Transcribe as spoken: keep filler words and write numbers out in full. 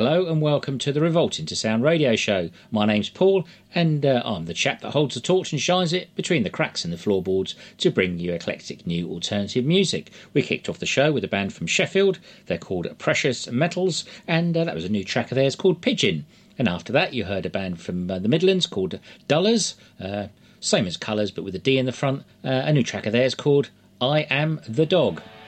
Hello and welcome to the Revolting to Sound radio show. My name's Paul and uh, I'm the chap that holds the torch and shines it between the cracks in the floorboards to bring you eclectic new alternative music. We kicked off the show with a band from Sheffield. They're called Precious Metals, and uh, that was a new track of theirs called Pigeon. And after that you heard a band from uh, the Midlands called Dullers, uh, same as Colours but with a D in the front, uh, a new track of theirs called I Am the Dog.